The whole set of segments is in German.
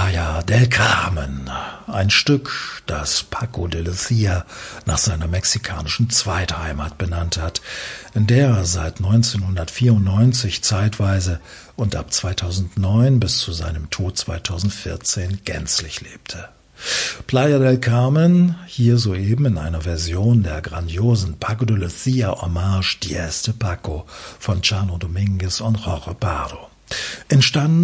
Playa del Carmen, ein Stück, das Paco de Lucía nach seiner mexikanischen Zweitheimat benannt hat, in der er seit 1994 zeitweise und ab 2009 bis zu seinem Tod 2014 gänzlich lebte. Playa del Carmen, hier soeben in einer Version der grandiosen Paco de Lucía Hommage Diez de Paco von Chano Dominguez und Jorge Pardo. Entstanden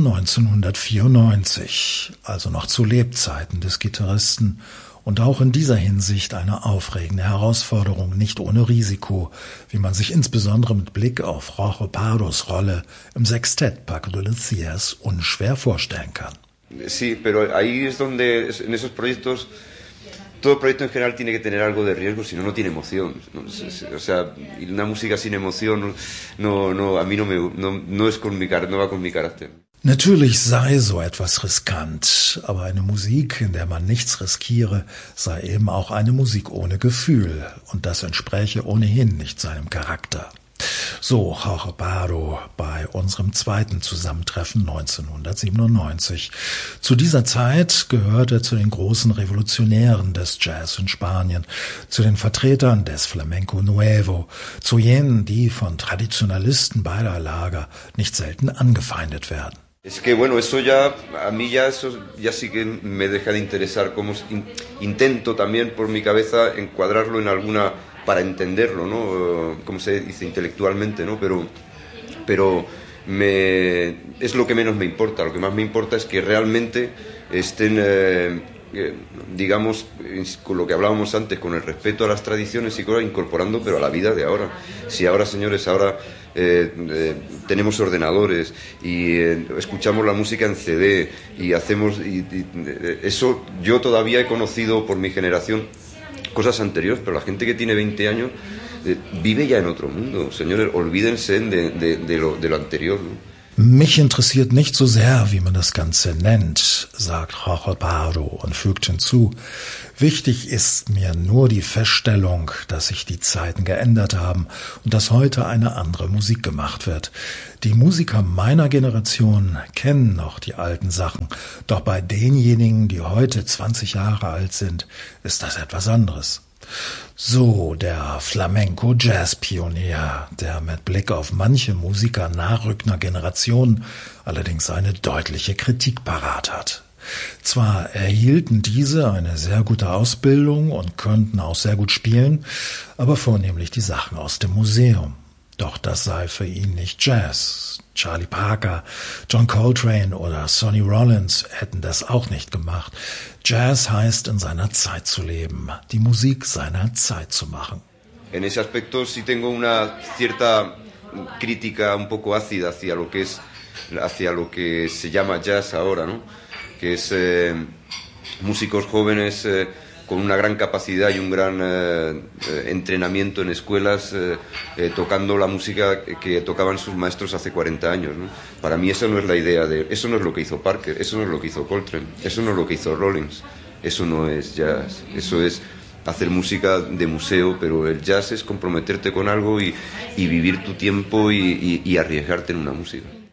1994, also noch zu Lebzeiten des Gitarristen, und auch in dieser Hinsicht eine aufregende Herausforderung, nicht ohne Risiko, wie man sich insbesondere mit Blick auf Jorge Pardos Rolle im Sextett Paco de Lucías unschwer vorstellen kann. Sí, pero ahí es donde, en esos proyectos, todo proyecto en general tiene que tener algo de riesgo, si no, no tiene emoción. O sea, una música sin emoción, a mí no es con mi, no va con mi carácter. Natürlich sei so etwas riskant, aber eine Musik, in der man nichts riskiere, sei eben auch eine Musik ohne Gefühl, und das entspräche ohnehin nicht seinem Charakter. So Jorge Pardo bei unserem zweiten Zusammentreffen 1997. Zu dieser Zeit gehört er zu den großen Revolutionären des Jazz in Spanien, zu den Vertretern des Flamenco Nuevo, zu jenen, die von Traditionalisten beider Lager nicht selten angefeindet werden. Es que bueno, eso ya, a mí ya eso ya sí que me deja de interesar, como intento también por mi cabeza encuadrarlo en alguna, para entenderlo, ¿no? Como se dice intelectualmente, ¿no? Pero es lo que menos me importa. Lo que más me importa es que realmente estén, digamos, con lo que hablábamos antes, con el respeto a las tradiciones y cosas, incorporando, pero a la vida de ahora. Si ahora, señores, ahora tenemos ordenadores y escuchamos la música en CD y hacemos... eso yo todavía he conocido por mi generación cosas anteriores, pero la gente que tiene 20 años vive ya en otro mundo. Señores, olvídense de lo anterior, ¿no? Mich interessiert nicht so sehr, wie man das Ganze nennt, sagt Jorge Pardo und fügt hinzu, wichtig ist mir nur die Feststellung, dass sich die Zeiten geändert haben und dass heute eine andere Musik gemacht wird. Die Musiker meiner Generation kennen noch die alten Sachen, doch bei denjenigen, die heute 20 Jahre alt sind, ist das etwas anderes. So, der Flamenco-Jazz-Pionier, der mit Blick auf manche Musiker nachrückender Generation allerdings eine deutliche Kritik parat hat. Zwar erhielten diese eine sehr gute Ausbildung und könnten auch sehr gut spielen, aber vornehmlich die Sachen aus dem Museum. Doch das sei für ihn nicht Jazz. Charlie Parker, John Coltrane oder Sonny Rollins hätten das auch nicht gemacht. Jazz heißt, in seiner Zeit zu leben, die Musik seiner Zeit zu machen. En ese aspecto sí tengo una cierta crítica un poco ácida hacia lo que se llama jazz ahora, ¿no? Que es músicos jóvenes con una gran capacidad y un gran entrenamiento en escuelas, tocando la música que tocaban sus maestros hace 40 años, ¿no? Para mí eso no es la idea eso no es lo que hizo Parker, eso no es lo que hizo Coltrane, eso no es lo que hizo Rollins, eso no es jazz, eso es hacer música de museo, pero el jazz es comprometerte con algo y vivir tu tiempo y arriesgarte en una música.